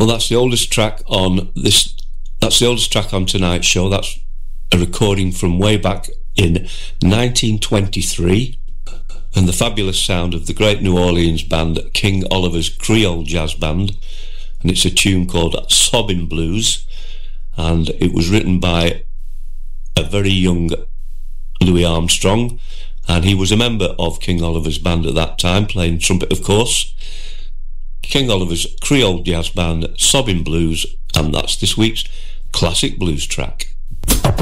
Well, that's the oldest track on this. That's the oldest track on tonight's show. That's a recording from way back in 1923, and the fabulous sound of the great New Orleans band King Oliver's Creole Jazz Band, and it's a tune called Sobbin' Blues, and it was written by a very young Louis Armstrong, and he was a member of King Oliver's band at that time, playing trumpet, of course. King Oliver's Creole Jazz Band, Sobbin' Blues, and that's this week's classic blues track.